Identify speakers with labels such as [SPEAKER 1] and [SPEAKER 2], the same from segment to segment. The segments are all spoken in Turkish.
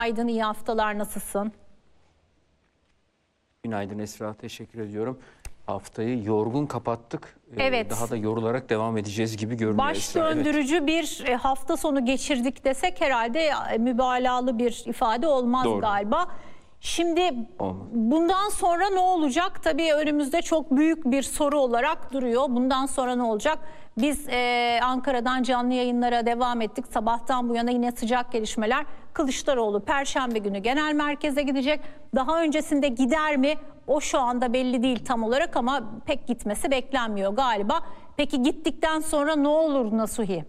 [SPEAKER 1] Aydın, iyi haftalar, nasılsın?
[SPEAKER 2] Günaydın Esra, teşekkür ediyorum. Haftayı yorgun kapattık.
[SPEAKER 1] Evet.
[SPEAKER 2] Daha da yorularak devam edeceğiz gibi görünüyor
[SPEAKER 1] Baş
[SPEAKER 2] Esra. Evet.
[SPEAKER 1] döndürücü bir hafta sonu geçirdik desek herhalde mübalağalı bir ifade olmaz
[SPEAKER 2] Doğru.
[SPEAKER 1] galiba. Şimdi
[SPEAKER 2] Olmaz.
[SPEAKER 1] bundan sonra ne olacak? Tabii önümüzde çok büyük bir soru olarak duruyor. Bundan sonra ne olacak? Biz Ankara'dan canlı yayınlara devam ettik. Sabahtan bu yana yine sıcak gelişmeler. Kılıçdaroğlu Perşembe günü genel merkeze gidecek. Daha öncesinde gider mi? O şu anda belli değil tam olarak ama pek gitmesi beklenmiyor galiba. Peki gittikten sonra ne olur Nasuhi?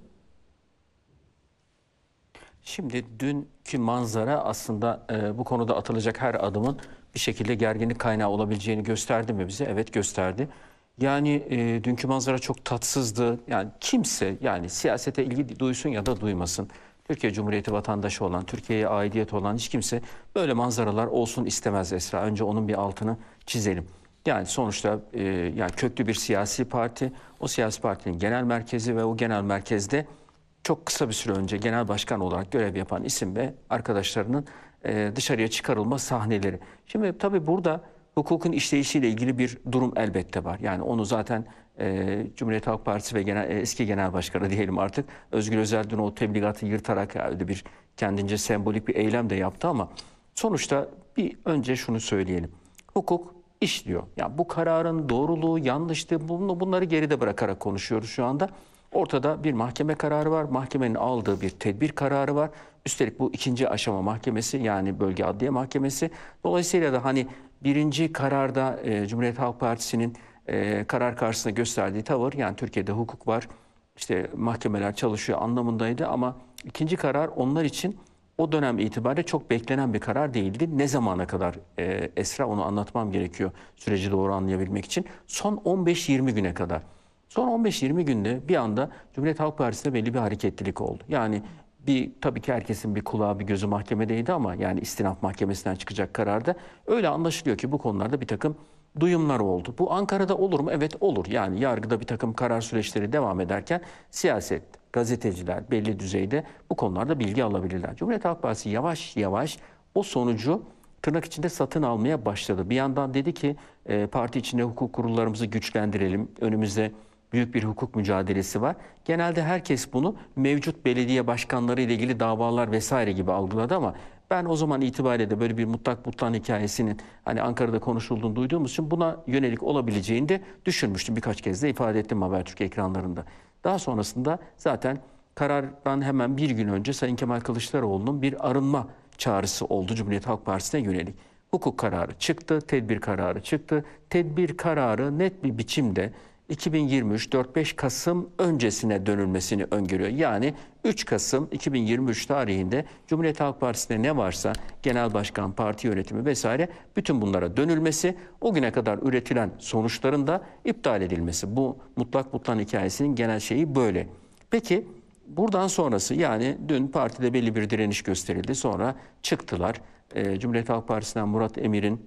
[SPEAKER 2] Şimdi dünkü manzara aslında bu konuda atılacak her adımın bir şekilde gerginlik kaynağı olabileceğini gösterdi mi bize? Evet, gösterdi. Yani dünkü manzara çok tatsızdı. Yani kimse, yani siyasete ilgi duysun ya da duymasın, Türkiye Cumhuriyeti vatandaşı olan, Türkiye'ye aidiyet olan hiç kimse böyle manzaralar olsun istemez Esra. Önce onun bir altını çizelim. Yani sonuçta yani köklü bir siyasi parti, o siyasi partinin genel merkezi ve o genel merkezde çok kısa bir süre önce genel başkan olarak görev yapan isim ve arkadaşlarının dışarıya çıkarılma sahneleri. Şimdi tabii burada hukukun işleyişiyle ilgili bir durum elbette var. Yani onu zaten Cumhuriyet Halk Partisi ve eski genel başkanı diyelim artık Özgür Özel dün o tebligatı yırtarak öyle bir kendince sembolik bir eylem de yaptı ama sonuçta bir önce şunu söyleyelim. Hukuk işliyor. Yani bu kararın doğruluğu, yanlışlığı bunları geride bırakarak konuşuyoruz şu anda. Ortada bir mahkeme kararı var. Mahkemenin aldığı bir tedbir kararı var. Üstelik bu ikinci aşama mahkemesi, yani Bölge Adliye Mahkemesi. Dolayısıyla da hani birinci kararda Cumhuriyet Halk Partisi'nin karar karşısında gösterdiği tavır, yani Türkiye'de hukuk var, işte mahkemeler çalışıyor anlamındaydı ama ikinci karar onlar için o dönem itibariyle çok beklenen bir karar değildi. Ne zamana kadar Esra, onu anlatmam gerekiyor süreci doğru anlayabilmek için. Son 15-20 güne kadar. Son 15-20 günde bir anda Cumhuriyet Halk Partisi'nde belli bir hareketlilik oldu. Yani tabii ki herkesin bir kulağı bir gözü mahkemedeydi ama yani istinaf mahkemesinden çıkacak kararda öyle anlaşılıyor ki bu konularda bir takım duyumlar oldu. Bu Ankara'da olur mu? Evet, olur. Yani yargıda bir takım karar süreçleri devam ederken siyaset, gazeteciler belli düzeyde bu konularda bilgi alabilirler. Cumhuriyet Halk Partisi yavaş yavaş o sonucu tırnak içinde satın almaya başladı. Bir yandan dedi ki parti içinde hukuk kurullarımızı güçlendirelim. Önümüzde büyük bir hukuk mücadelesi var. Genelde herkes bunu mevcut belediye başkanları ile ilgili davalar vesaire gibi algıladı ama ben o zaman itibariyle de böyle bir mutlak butlan hikayesinin hani Ankara'da konuşulduğunu duyduğumuz için buna yönelik olabileceğini de düşünmüştüm. Birkaç kez de ifade ettim Habertürk ekranlarında. Daha sonrasında zaten karardan hemen bir gün önce Sayın Kemal Kılıçdaroğlu'nun bir arınma çağrısı oldu Cumhuriyet Halk Partisi'ne yönelik. Hukuk kararı çıktı, tedbir kararı çıktı. Tedbir kararı net bir biçimde 2023 4-5 Kasım öncesine dönülmesini öngörüyor. Yani 3 Kasım 2023 tarihinde Cumhuriyet Halk Partisi'nde ne varsa genel başkan, parti yönetimi vesaire bütün bunlara dönülmesi, o güne kadar üretilen sonuçların da iptal edilmesi. Bu mutlak butlan hikayesinin genel şeyi böyle. Peki buradan sonrası, yani dün partide belli bir direniş gösterildi. Sonra çıktılar. Cumhuriyet Halk Partisi'nden Murat Emir'in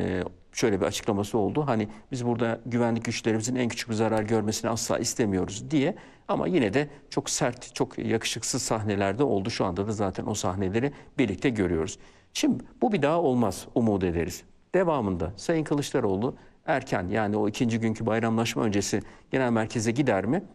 [SPEAKER 2] şöyle bir açıklaması oldu. Hani biz burada güvenlik güçlerimizin en küçük bir zarar görmesini asla istemiyoruz diye. Ama yine de çok sert, çok yakışıksız sahnelerde oldu. Şu anda da zaten o sahneleri birlikte görüyoruz. Şimdi bu bir daha olmaz, umut ederiz. Devamında Sayın Kılıçdaroğlu erken, yani o ikinci günkü bayramlaşma öncesi genel merkeze gider mi?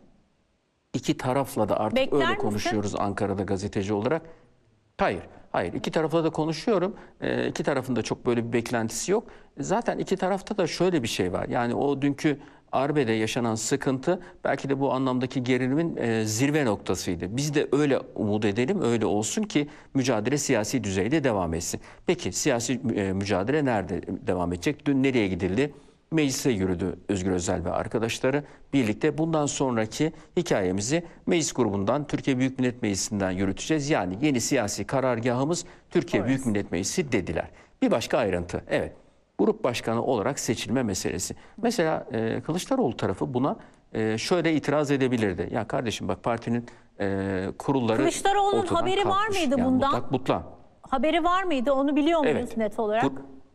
[SPEAKER 2] İki tarafla da artık
[SPEAKER 1] Bekler
[SPEAKER 2] öyle
[SPEAKER 1] misin?
[SPEAKER 2] konuşuyoruz Ankara'da gazeteci olarak. Hayır, hayır. İki tarafla da konuşuyorum. İki tarafın da çok böyle bir beklentisi yok. Zaten iki tarafta da şöyle bir şey var. Yani o dünkü arbede yaşanan sıkıntı belki de bu anlamdaki gerilimin zirve noktasıydı. Biz de öyle umut edelim, öyle olsun ki mücadele siyasi düzeyde devam etsin. Peki siyasi mücadele nerede devam edecek? Dün nereye gidildi? Meclise yürüdü Özgür Özel ve arkadaşları. Birlikte bundan sonraki hikayemizi meclis grubundan, Türkiye Büyük Millet Meclisi'nden yürüteceğiz. Yani yeni siyasi karargahımız Türkiye Büyük Millet Meclisi dediler. Bir başka ayrıntı, evet, grup başkanı olarak seçilme meselesi. Mesela Kılıçdaroğlu tarafı buna şöyle itiraz edebilirdi. Ya kardeşim bak, partinin kurulları
[SPEAKER 1] Kılıçdaroğlu'nun
[SPEAKER 2] ortadan
[SPEAKER 1] haberi var
[SPEAKER 2] kalkmış.
[SPEAKER 1] mıydı
[SPEAKER 2] Yani
[SPEAKER 1] bundan?
[SPEAKER 2] mutlak butlan.
[SPEAKER 1] Haberi var mıydı? Onu biliyor muyuz
[SPEAKER 2] Evet.
[SPEAKER 1] net olarak?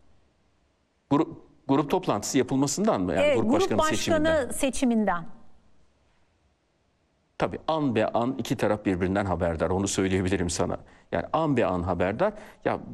[SPEAKER 2] Grup toplantısı yapılmasından mı? Yani
[SPEAKER 1] Evet,
[SPEAKER 2] grup başkanı seçiminden.
[SPEAKER 1] seçiminden.
[SPEAKER 2] Tabii an be an iki taraf birbirinden haberdar. Onu söyleyebilirim sana. Yani an be an haberdar. Ya